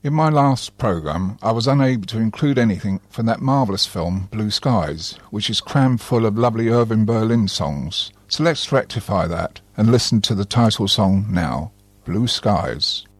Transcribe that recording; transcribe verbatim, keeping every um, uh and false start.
In my last programme, I was unable to include anything from that marvellous film, Blue Skies, which is crammed full of lovely Irving Berlin songs. So let's rectify that and listen to the title song now, Blue Skies.